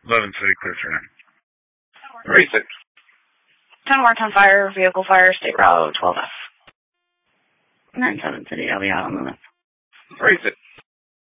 11 City, clear for now. 36. 10 Wartown Fire, vehicle fire, State Route 12F. 97 City, I'll be out on the left. 36.